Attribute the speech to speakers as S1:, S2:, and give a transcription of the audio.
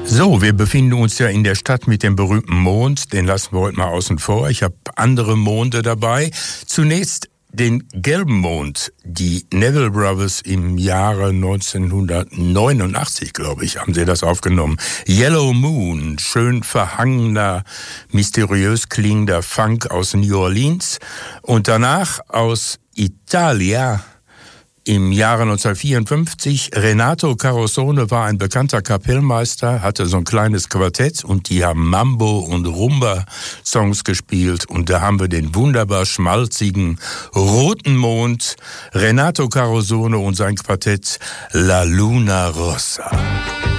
S1: So, wir befinden uns ja in der Stadt mit dem berühmten Mond. Den lassen wir heute mal außen vor. Ich habe andere Monde dabei. Zunächst den gelben Mond. Die Neville Brothers im Jahre 1989, glaube ich, haben sie das aufgenommen. Yellow Moon, schön verhangener, mysteriös klingender Funk aus New Orleans. Und danach aus Italia. Im Jahre 1954, Renato Carosone war ein bekannter Kapellmeister, hatte so ein kleines Quartett und die haben Mambo- und Rumba-Songs gespielt. Und da haben wir den wunderbar schmalzigen Roten Mond, Renato Carosone und sein Quartett La Luna Rossa.